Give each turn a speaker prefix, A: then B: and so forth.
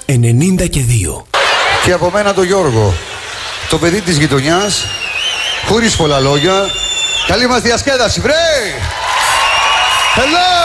A: 92.
B: Και από μένα τον Γιώργο, το παιδί της γειτονιάς, χωρίς πολλά λόγια. Καλή μας διασκέδαση, βρε! Hello!